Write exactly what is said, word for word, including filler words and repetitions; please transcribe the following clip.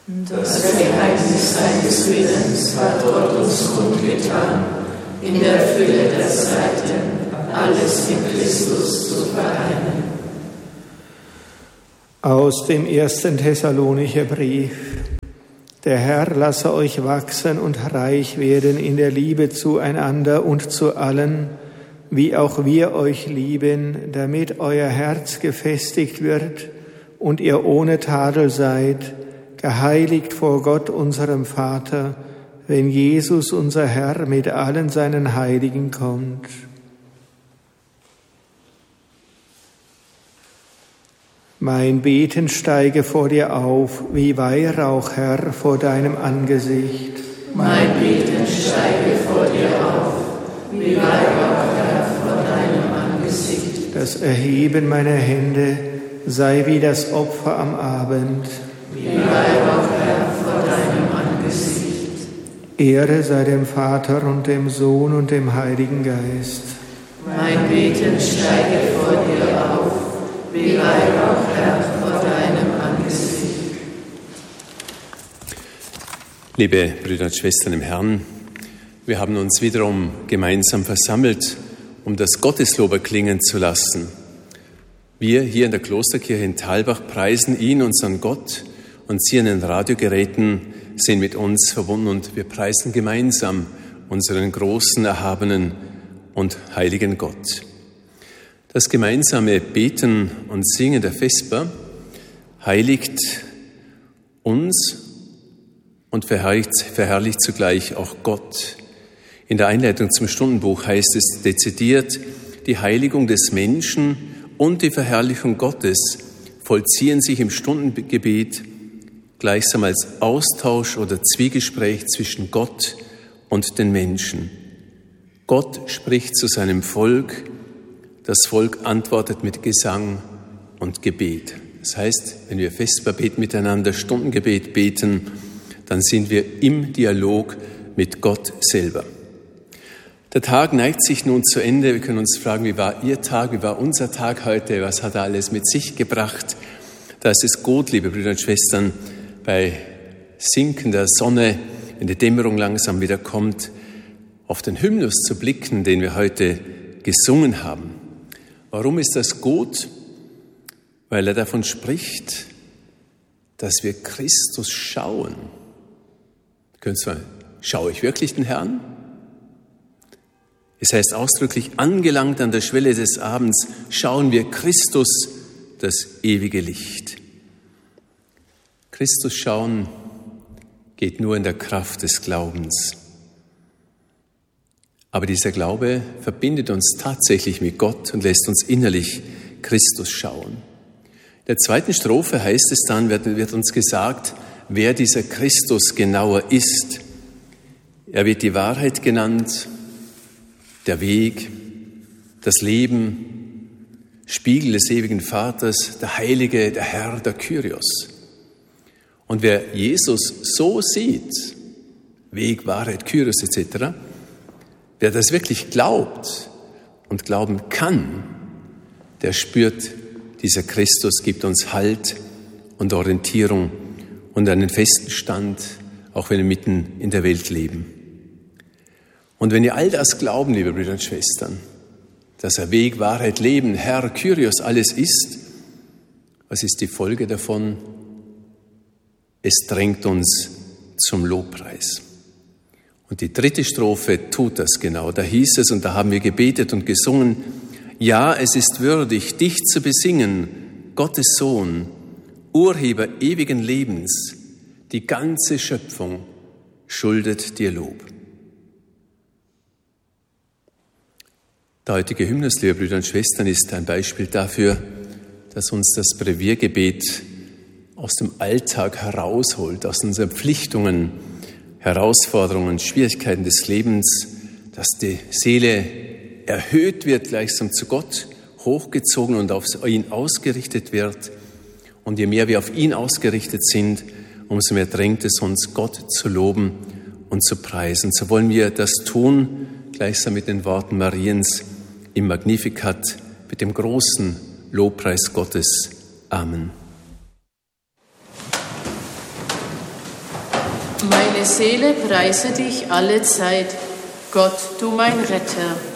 Das Geheimnis deines Willens hat Gott uns kundgetan, in der Fülle der Zeiten, alles in Christus zu vereinen. Aus dem ersten Thessalonicher Brief. Der Herr lasse euch wachsen und reich werden in der Liebe zueinander und zu allen, wie auch wir euch lieben, damit euer Herz gefestigt wird und ihr ohne Tadel seid, geheiligt vor Gott, unserem Vater, wenn Jesus, unser Herr, mit allen seinen Heiligen kommt. Mein Beten steige vor dir auf, wie Weihrauch, Herr, vor deinem Angesicht. Mein Beten steige vor dir auf, wie Weihrauch, Herr, vor deinem Angesicht. Das Erheben meiner Hände sei wie das Opfer am Abend. Wie Weihrauch, Herr, vor deinem Angesicht. Ehre sei dem Vater und dem Sohn und dem Heiligen Geist. Mein Beten steige vor dir auf, wie Weihrauch, Herr, vor deinem Angesicht. Liebe Brüder und Schwestern im Herrn, wir haben uns wiederum gemeinsam versammelt, um das Gotteslob erklingen zu lassen. Wir hier in der Klosterkirche in Thalbach preisen ihn, unseren Gott, und Sie an den Radiogeräten sind mit uns verbunden und wir preisen gemeinsam unseren großen, erhabenen und heiligen Gott. Das gemeinsame Beten und Singen der Vesper heiligt uns und verherrlicht, verherrlicht zugleich auch Gott. In der Einleitung zum Stundenbuch heißt es dezidiert, die Heiligung des Menschen und die Verherrlichung Gottes vollziehen sich im Stundengebet gleichsam als Austausch oder Zwiegespräch zwischen Gott und den Menschen. Gott spricht zu seinem Volk, das Volk antwortet mit Gesang und Gebet. Das heißt, wenn wir Vesperbet miteinander, Stundengebet beten, dann sind wir im Dialog mit Gott selber. Der Tag neigt sich nun zu Ende. Wir können uns fragen, wie war Ihr Tag, wie war unser Tag heute, was hat er alles mit sich gebracht? Da ist es gut, liebe Brüder und Schwestern, bei sinkender Sonne, wenn die Dämmerung langsam wieder kommt, auf den Hymnus zu blicken, den wir heute gesungen haben. Warum ist das gut? Weil er davon spricht, dass wir Christus schauen. Können Sie sagen, schaue ich wirklich den Herrn? Es heißt ausdrücklich, angelangt an der Schwelle des Abends, schauen wir Christus, das ewige Licht. Christus schauen geht nur in der Kraft des Glaubens. Aber dieser Glaube verbindet uns tatsächlich mit Gott und lässt uns innerlich Christus schauen. In der zweiten Strophe heißt es dann, wird, wird uns gesagt, wer dieser Christus genauer ist. Er wird die Wahrheit genannt, der Weg, das Leben, Spiegel des ewigen Vaters, der Heilige, der Herr, der Kyrios. Und wer Jesus so sieht, Weg, Wahrheit, Kyrios et cetera, wer das wirklich glaubt und glauben kann, der spürt, dieser Christus gibt uns Halt und Orientierung und einen festen Stand, auch wenn wir mitten in der Welt leben. Und wenn wir all das glauben, liebe Brüder und Schwestern, dass er Weg, Wahrheit, Leben, Herr, Kyrios alles ist, was ist die Folge davon? Es drängt uns zum Lobpreis. Und die dritte Strophe tut das genau. Da hieß es, und da haben wir gebetet und gesungen, ja, es ist würdig, dich zu besingen, Gottes Sohn, Urheber ewigen Lebens, die ganze Schöpfung schuldet dir Lob. Der heutige Hymnus, liebe Brüder und Schwestern, ist ein Beispiel dafür, dass uns das Breviergebet aus dem Alltag herausholt, aus unseren Verpflichtungen, Herausforderungen, Schwierigkeiten des Lebens, dass die Seele erhöht wird, gleichsam zu Gott, hochgezogen und auf ihn ausgerichtet wird. Und je mehr wir auf ihn ausgerichtet sind, umso mehr drängt es uns, Gott zu loben und zu preisen. So wollen wir das tun, gleichsam mit den Worten Mariens im Magnificat, mit dem großen Lobpreis Gottes. Amen. Meine Seele preise dich alle Zeit, Gott, du mein Retter.